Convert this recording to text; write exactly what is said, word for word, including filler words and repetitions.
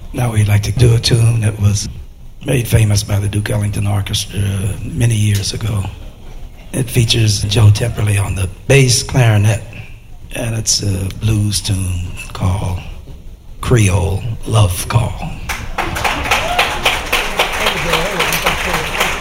Now we'd like to do a tune that was made famous by the Duke Ellington Orchestra many years ago. It features Joe Temperley on the bass clarinet, and it's a blues tune called Creole Love Call.